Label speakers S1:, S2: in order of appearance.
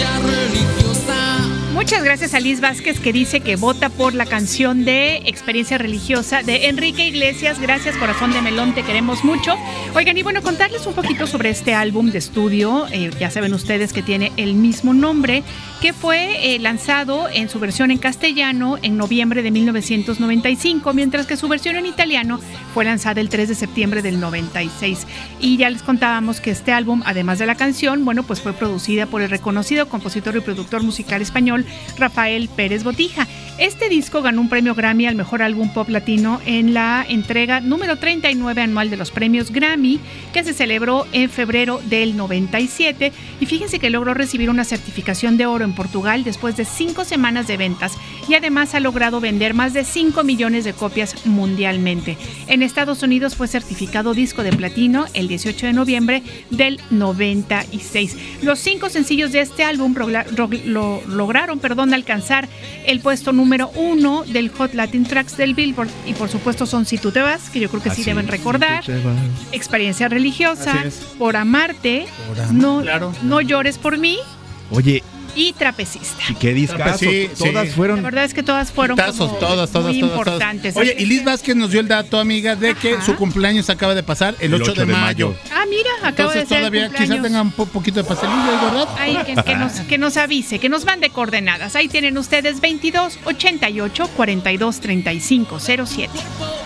S1: Muchas gracias a Liz Vázquez, que dice que vota por la canción de Experiencia Religiosa de Enrique Iglesias. Gracias, corazón de melón, te queremos mucho. Oigan, y bueno, contarles un poquito sobre este álbum de estudio. Ya saben ustedes que tiene el mismo nombre, que fue lanzado en su versión en castellano en noviembre de 1995, mientras que su versión en italiano fue lanzada el 3 de septiembre del 96. Y ya les contábamos que este álbum, además de la canción, bueno, pues fue producida por el reconocido compositor y productor musical español Rafael Pérez Botija. Este disco ganó un premio Grammy al mejor álbum pop latino en la entrega número 39 anual de los premios Grammy, que se celebró en febrero del 97. Y fíjense que logró recibir una certificación de oro en Portugal después de 5 semanas de ventas, y además ha logrado vender más de 5 millones de copias mundialmente. En Estados Unidos fue certificado disco de platino el 18 de noviembre del 96. Los 5 sencillos de este álbum lograron alcanzar el puesto número 1 del Hot Latin Tracks del Billboard, y por supuesto son Si tú te vas, que yo creo que sí deben recordar, Experiencia Religiosa, Por amarte, no llores por mí.
S2: Oye,
S1: y Trapecista.
S2: ¿Y qué discazo? Todas fueron.
S1: La verdad es que todas fueron
S3: todas,
S1: muy importantes.
S3: Oye, y Liz Vázquez nos dio el dato, amiga, de que su cumpleaños acaba de pasar el 8 de mayo.
S1: Ah, mira, acaba de ser
S3: todavía quizás tengan un poquito de pastelillo, ¿verdad?
S1: Ay, que nos avise, que nos mande coordenadas. Ahí tienen ustedes 22 88 42 35 07.